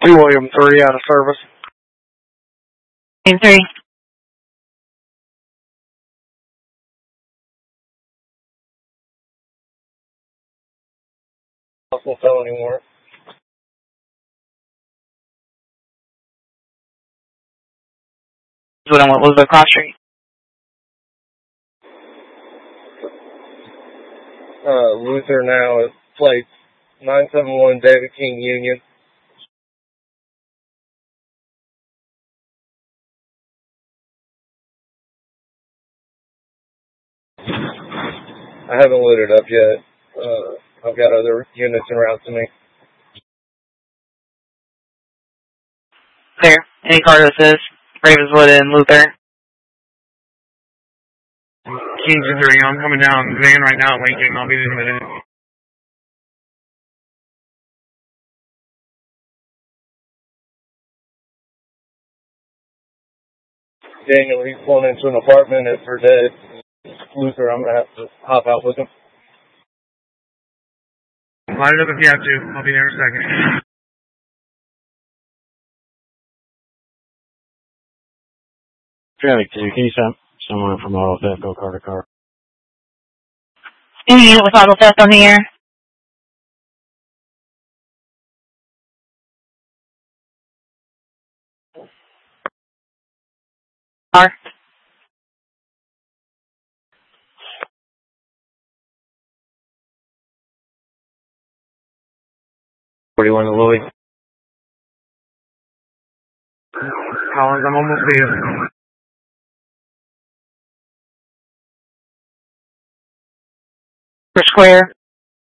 William 3 out of service. William 3. Possible felony warrant. What was the cross street? Luther now at plates 971 David King Union. I haven't loaded up yet. I've got other units en route to me. Clear. Any car that says Ravenswood and Luther? King 3, I'm coming down van right now at Lincoln. I'll be there in a minute. Daniel, he's pulling into an apartment at Verdett. Luther, I'm going to have to hop out with him. Light it up if you have to. I'll be there in a second. Traffic 2, can you send someone from auto theft go car to car? Any unit with auto theft on the air? Car. 41 to Louis. Collins, I'm almost there. Per square.